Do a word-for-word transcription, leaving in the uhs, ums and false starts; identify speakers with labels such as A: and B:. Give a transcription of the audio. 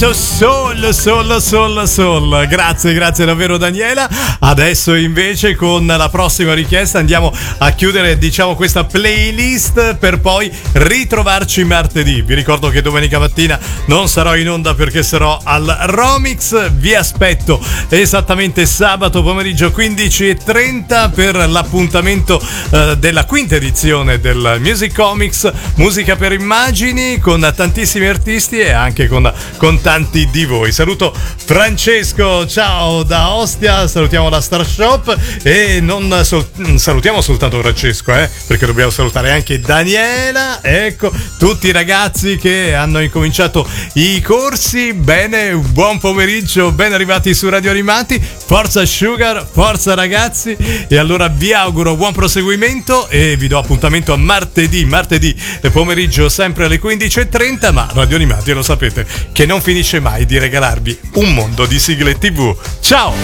A: Soul, soul, soul, soul. Grazie, grazie davvero Daniela. Adesso invece con la prossima richiesta andiamo a chiudere, diciamo, questa playlist per poi ritrovarci martedì. Vi ricordo che domenica mattina non sarò in onda perché sarò al Romix. Vi aspetto esattamente sabato pomeriggio quindici e trenta per l'appuntamento eh, della quinta edizione del Music Comics, musica per immagini, con tantissimi artisti e anche con, con tanti di voi. Saluto Francesco, ciao da Ostia, salutiamo la Star Shop e non sol- salutiamo soltanto Francesco, eh, perché dobbiamo salutare anche Daniela, ecco, tutti i ragazzi che hanno incominciato i corsi. Bene, buon pomeriggio, ben arrivati su Radio Animati, forza Sugar, forza ragazzi, e allora vi auguro buon proseguimento e vi do appuntamento a martedì, martedì pomeriggio sempre alle quindici e trenta, ma Radio Animati lo sapete che non finisce mai di regalarvi un mondo di sigle tivù. Ciao!